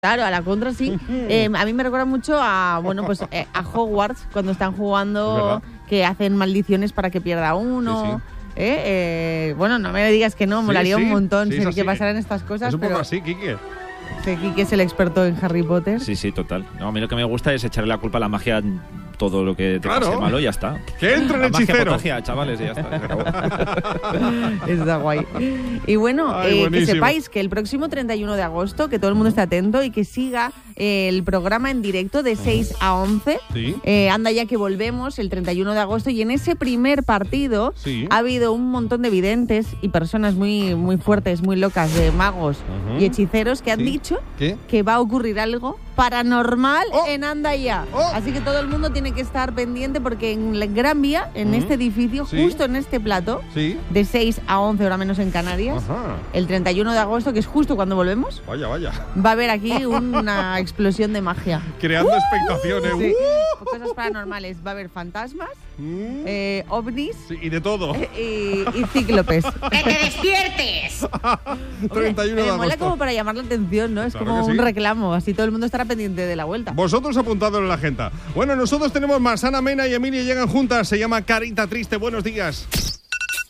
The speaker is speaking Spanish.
Claro, a la contra sí. A mí me recuerda mucho a Hogwarts, cuando están jugando, que hacen maldiciones para que pierda uno. Sí. Bueno, no me digas que no, molaría un montón que pasaran estas cosas. Es un poco así, Quique. Sí, Quique es el experto en Harry Potter. Sí, total. No, a mí lo que me gusta es echarle la culpa a la magia, todo lo que te pase malo y ya está. ¡Que entre el hechicero! Magia, chavales, y ya está. Está guay. Y bueno, que sepáis que el próximo 31 de agosto, que todo el mundo esté atento y que siga el programa en directo de 6 a 11. Sí. Anda ya que volvemos el 31 de agosto y en ese primer partido ha habido un montón de videntes y personas muy, muy fuertes, muy locas, de magos y hechiceros que han dicho que va a ocurrir algo paranormal en Andaya. Así que todo el mundo tiene que estar pendiente porque en Gran Vía, en este edificio, justo en este plato, de 6 a 11 hora menos en Canarias, el 31 de agosto, que es justo cuando volvemos, vaya, va a haber aquí una explosión de magia. Creando expectaciones. Sí. Cosas paranormales. Va a haber fantasmas, ovnis y de todo. Y cíclopes. ¡Que te despiertes! 31 de agosto. Mola como para llamar la atención, ¿no? Es claro como un reclamo. Así todo el mundo estará pendiente de la vuelta. Vosotros apuntadlo en la agenda. Bueno, nosotros tenemos más. Ana Mena y Emilia llegan juntas. Se llama Carita Triste. Buenos días.